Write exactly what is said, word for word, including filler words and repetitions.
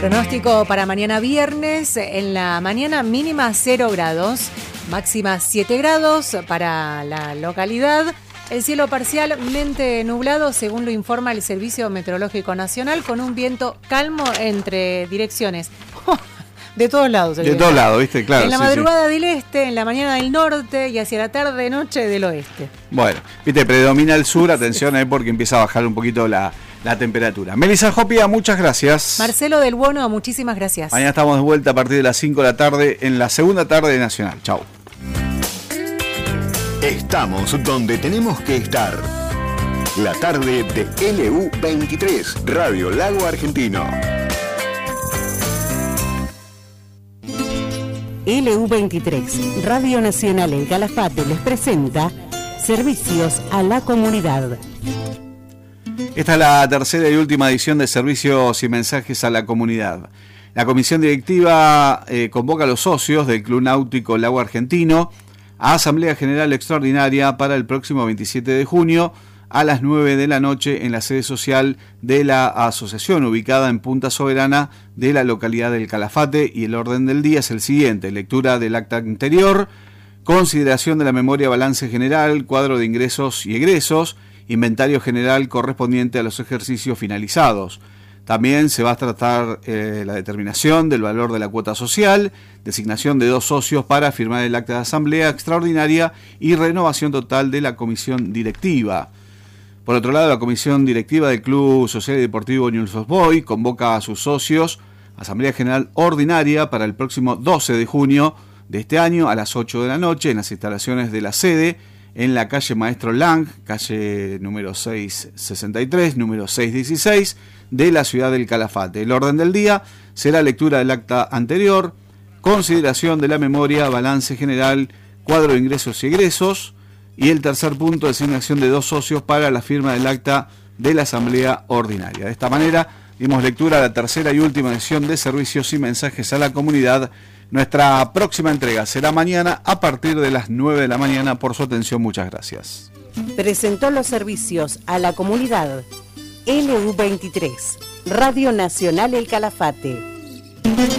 Pronóstico para mañana viernes, en la mañana mínima cero grados, máxima siete grados para la localidad. El cielo parcialmente nublado, según lo informa el Servicio Meteorológico Nacional, con un viento calmo entre direcciones. De todos lados. De todos lados, ¿viste? Claro. En la sí, madrugada sí. del este, en la mañana del norte y hacia la tarde, noche del oeste. Bueno, viste, predomina el sur, atención ahí porque empieza a bajar un poquito la, la temperatura. Melissa Jopia, muchas gracias. Marcelo del Buono, muchísimas gracias. Mañana estamos de vuelta a partir de las cinco de la tarde en la segunda tarde de Nacional. Chau. Estamos donde tenemos que estar. La tarde de L U veintitrés, Radio Lago Argentino. L U veintitrés, Radio Nacional El Calafate les presenta Servicios a la Comunidad. Esta es la tercera y última edición de Servicios y Mensajes a la Comunidad. La comisión directiva eh, convoca a los socios del Club Náutico Lago Argentino a Asamblea General Extraordinaria para el próximo veintisiete de junio a las nueve de la noche en la sede social de la asociación ubicada en Punta Soberana de la localidad del Calafate, y el orden del día es el siguiente: lectura del acta anterior, consideración de la memoria balance general, cuadro de ingresos y egresos, inventario general correspondiente a los ejercicios finalizados. También se va a tratar eh, la determinación del valor de la cuota social, designación de dos socios para firmar el acta de asamblea extraordinaria y renovación total de la comisión directiva. Por otro lado, la comisión directiva del Club Social y Deportivo Newell's Old Boys convoca a sus socios a Asamblea General Ordinaria para el próximo doce de junio de este año a las ocho de la noche en las instalaciones de la sede en la calle Maestro Lang, calle número seiscientos sesenta y tres, número seiscientos dieciséis de la ciudad del Calafate. El orden del día será lectura del acta anterior, consideración de la memoria, balance general, cuadro de ingresos y egresos, y el tercer punto, designación de dos socios para la firma del acta de la Asamblea Ordinaria. De esta manera, dimos lectura a la tercera y última edición de Servicios y Mensajes a la Comunidad. Nuestra próxima entrega será mañana a partir de las nueve de la mañana. Por su atención, muchas gracias. Presentó los servicios a la comunidad L U veintitrés, Radio Nacional El Calafate.